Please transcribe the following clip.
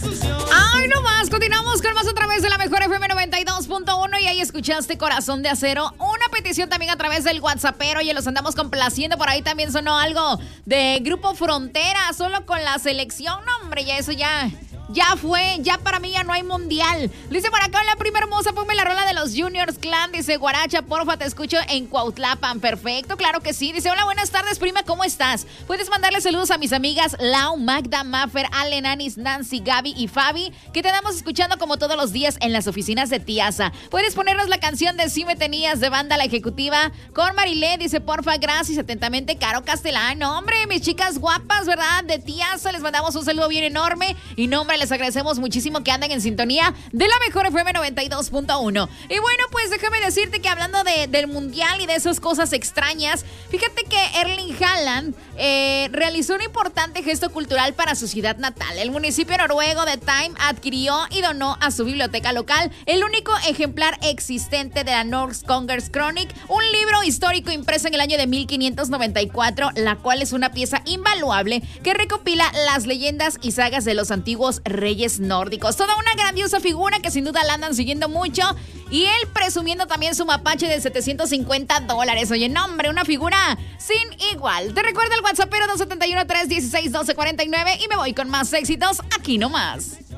Ay, no más, continuamos con más a través de la mejor FM 92.1 y ahí escuchaste Corazón de Acero. Una petición también a través del WhatsAppero y los andamos complaciendo. Por ahí también sonó algo de Grupo Frontera, solo con la selección. No, hombre, ya eso ya fue, ya para mí ya no hay mundial. Dice por acá, la primera hermosa, ponme la rola de los Juniors Clan. Dice, Guaracha, porfa, te escucho en Cuautlapan. Perfecto, claro que sí. Dice, hola, buenas tardes, prima, ¿cómo estás? Puedes mandarle saludos a mis amigas Lau, Magda, Maffer, Allen, Anis, Nancy, Gaby y Fabi, que te damos escuchando como todos los días en las oficinas de Tiasa. Puedes ponernos la canción de Si Me Tenías de Banda La Ejecutiva con Marilé. Dice, porfa, gracias, atentamente, Caro Castellano. Hombre, mis chicas guapas, ¿verdad? De Tiasa, les mandamos un saludo bien enorme y nombre, les agradecemos muchísimo que anden en sintonía de la mejor FM 92.1. Y bueno, pues déjame decirte que hablando del mundial y de esas cosas extrañas, fíjate que Erling Haaland realizó un importante gesto cultural para su ciudad natal. El municipio noruego de Time adquirió y donó a su biblioteca local el único ejemplar existente de la Norse Kongens Chronic, un libro histórico impreso en el año de 1594, la cual es una pieza invaluable que recopila las leyendas y sagas de los antiguos reyes nórdicos. Toda una grandiosa figura que sin duda la andan siguiendo mucho y él presumiendo también su mapache de $750. Oye, no, hombre, una figura sin igual. Te recuerdo el WhatsAppero 271-316-1249 y me voy con más éxitos aquí nomás.